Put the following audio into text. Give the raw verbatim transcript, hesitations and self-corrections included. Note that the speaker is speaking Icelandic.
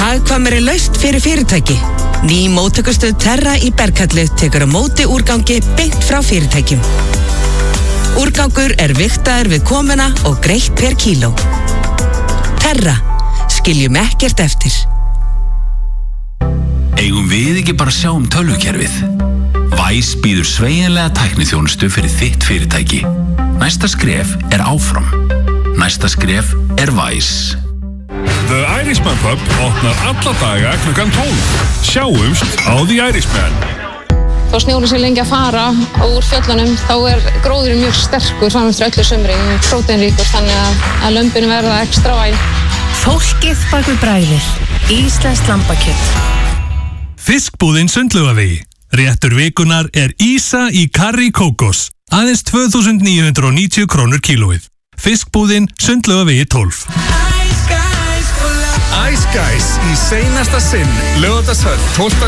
Hagkvæmari lausn fyrir fyrirtæki. Ný móttökustöð Terra í Berghellu tekur á móti úrgangi beint frá fyrirtækjum. Úrgangur er vigtaður við komuna og greitt per kíló. Terra, skiljum ekkert eftir. Eigum við ekki bara sjá um tölvukerfið? Væs býður sveigjanlega tækniþjónustu fyrir þitt fyrirtæki. Næsta skref er áfram. Næsta skref er Væs. The Irishman Pub opnar alla daga klukkan tólf. Sjáumst á The Irishman. Þá snjóri sér lengi að fara úr fjöllunum, þá er gróðurinn mjög sterkur fram eftir öllu sumri, próteinríkur, þannig að, að lömbin verða ekstra væn. Fólkið bak við bragðið. Íslenskt lambakjöt. Fiskbúðin Sundlaugavegi. Réttur vikunar er Ísa í karrí kókos. Aðeins tvö þúsund níu hundruð og níutíu krónur kílóið. Fiskbúðin Sundlaugavegi tólf. Ice Guys í seinasta sinn, Laugardalshöll, tólfta